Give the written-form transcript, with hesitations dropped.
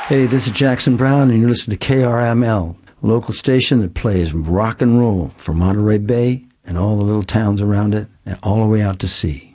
Hey, this is Jackson Brown, and you're listening to KRML, a local station that plays rock and roll from Monterey Bay and all the little towns around it and all the way out to sea.